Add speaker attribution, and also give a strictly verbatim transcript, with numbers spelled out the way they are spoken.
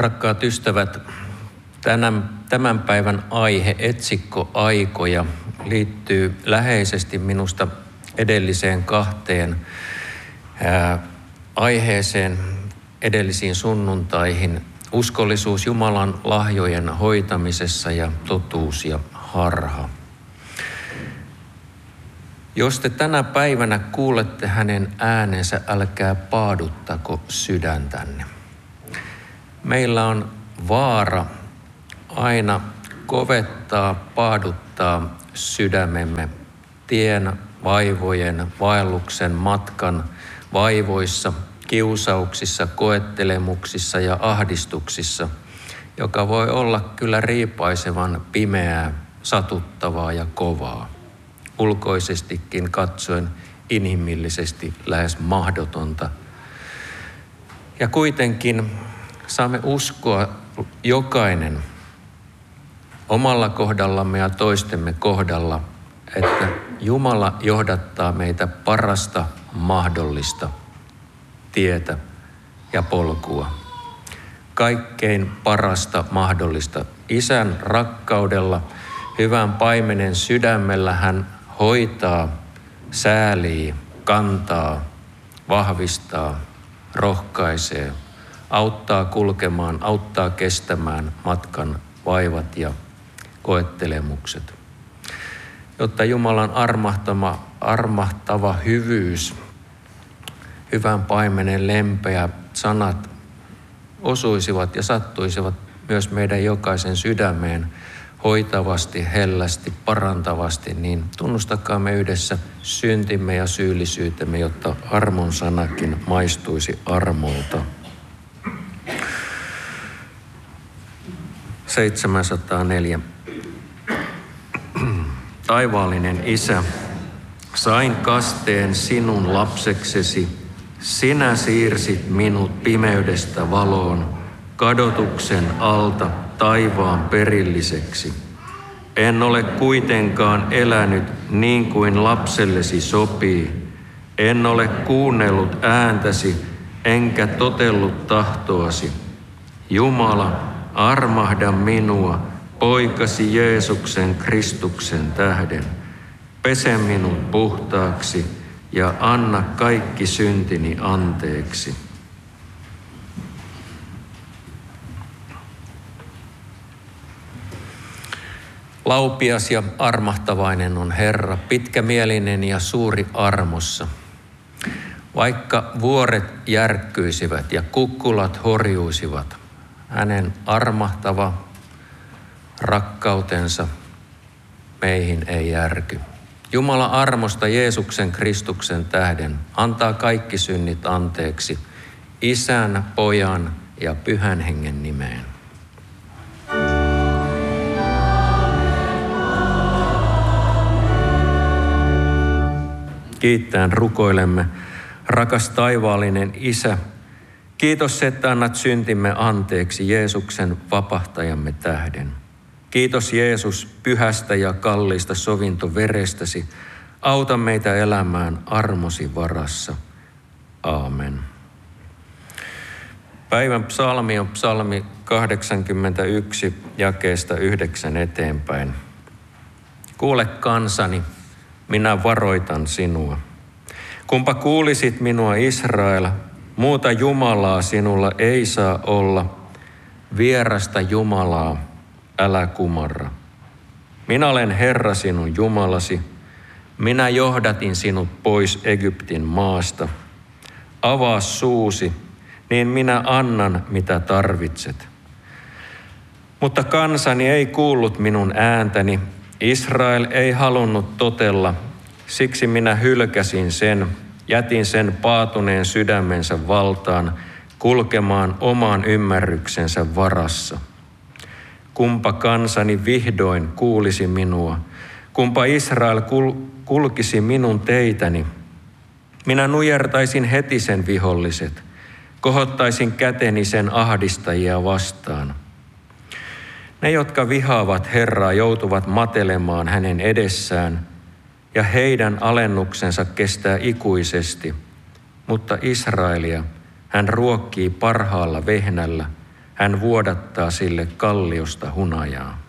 Speaker 1: Rakkaat ystävät, tämän, tämän päivän aihe, etsikkoaikoja, liittyy läheisesti minusta edelliseen kahteen ää, aiheeseen, edellisiin sunnuntaihin. Uskollisuus Jumalan lahjojen hoitamisessa ja totuus ja harha. Jos te tänä päivänä kuulette hänen äänensä, älkää paaduttako sydäntänne. Meillä on vaara aina kovettaa, paaduttaa sydämemme tien, vaivojen, vaelluksen, matkan vaivoissa, kiusauksissa, koettelemuksissa ja ahdistuksissa, joka voi olla kyllä riipaisevan pimeää, satuttavaa ja kovaa. Ulkoisestikin katsoen inhimillisesti lähes mahdotonta. Ja kuitenkin saamme uskoa jokainen omalla kohdallamme ja toistemme kohdalla, että Jumala johdattaa meitä parasta mahdollista tietä ja polkua. Kaikkein parasta mahdollista. Isän rakkaudella, hyvän paimenen sydämellä hän hoitaa, säälii, kantaa, vahvistaa, rohkaisee, auttaa kulkemaan, auttaa kestämään matkan vaivat ja koettelemukset. Jotta Jumalan armahtava, armahtava hyvyys, hyvän paimenen lempeä sanat osuisivat ja sattuisivat myös meidän jokaisen sydämeen hoitavasti, hellästi, parantavasti, niin tunnustakaamme yhdessä syntimme ja syyllisyytemme, jotta armon sanakin maistuisi armolta. seitsemänsataaneljä. Taivaallinen Isä, sain kasteen sinun lapseksesi. Sinä siirsit minut pimeydestä valoon, kadotuksen alta taivaan perilliseksi. En ole kuitenkaan elänyt niin kuin lapsellesi sopii. En ole kuunnellut ääntäsi, enkä totellut tahtoasi. Jumala, armahda minua, poikasi Jeesuksen Kristuksen tähden. Pese minut puhtaaksi ja anna kaikki syntini anteeksi. Laupias ja armahtavainen on Herra, pitkämielinen ja suuri armossa. Vaikka vuoret järkkyisivät ja kukkulat horjuisivat, hänen armahtava rakkautensa meihin ei järky. Jumala armosta Jeesuksen Kristuksen tähden antaa kaikki synnit anteeksi Isän, Pojan ja Pyhän Hengen nimeen. Kiittäen rukoilemme, rakas taivaallinen Isä, kiitos, että annat syntimme anteeksi Jeesuksen vapahtajamme tähden. Kiitos Jeesus pyhästä ja kalliista sovintoverestäsi. Auta meitä elämään armosi varassa. Aamen. Päivän psalmi on psalmi kahdeksankymmentäyksi jakeesta yhdeksän eteenpäin. Kuule kansani, minä varoitan sinua. Kumpa kuulisit minua Israel, muuta Jumalaa sinulla ei saa olla, vierasta Jumalaa älä kumarra. Minä olen Herra sinun Jumalasi, minä johdatin sinut pois Egyptin maasta. Avaa suusi, niin minä annan mitä tarvitset. Mutta kansani ei kuullut minun ääntäni, Israel ei halunnut totella, siksi minä hylkäsin sen, jätin sen paatuneen sydämensä valtaan, kulkemaan oman ymmärryksensä varassa. Kumpa kansani vihdoin kuulisi minua, kumpa Israel kul- kulkisi minun teitäni. Minä nujertaisin heti sen viholliset, kohottaisin käteni sen ahdistajia vastaan. Ne, jotka vihaavat Herraa, joutuvat matelemaan hänen edessään, ja heidän alennuksensa kestää ikuisesti. Mutta Israelia hän ruokkii parhaalla vehnällä, Hän vuodattaa sille kalliosta hunajaa.